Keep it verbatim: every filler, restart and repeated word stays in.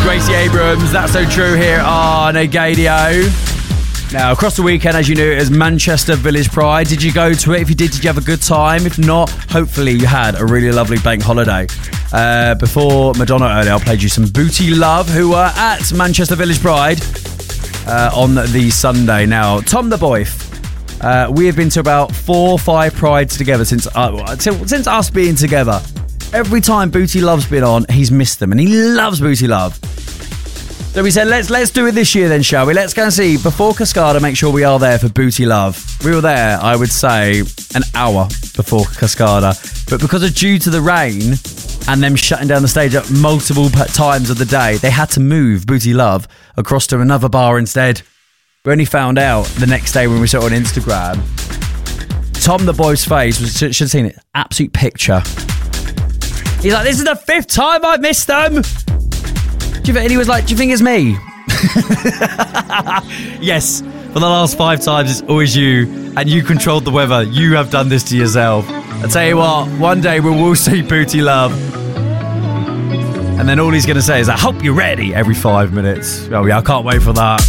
Gracie Abrams. That's so true here on Gadio. Now, across the weekend, as you knew, it was Manchester Village Pride. Did you go to it? If you did, did you have a good time? If not, hopefully you had a really lovely bank holiday. Uh, before Madonna earlier, I played you some Booty Love, who were at Manchester Village Pride uh, on the Sunday. Now, Tom the Boyf. Uh, we have been to about four or five prides together since uh, since us being together. Every time Booty Love's been on, he's missed them, and he loves Booty Love. So we said, let's let's do it this year then, shall we? Let's go and see, before Cascada, make sure we are there for Booty Love. We were there, I would say, an hour before Cascada. But because of due to the rain and them shutting down the stage at multiple times of the day, they had to move Booty Love across to another bar instead. We only found out the next day when we saw it on Instagram. Tom the Boy's face, was, should have seen it, absolute picture. He's like, this is the fifth time I've missed them. Do you think, and he was like, do you think it's me? Yes, for the last five times it's always you, and you controlled the weather. You have done this to yourself. I tell you what, one day we will see Booty Love, and then all he's going to say is, I hope you're ready, every five minutes. Oh yeah, I can't wait for that.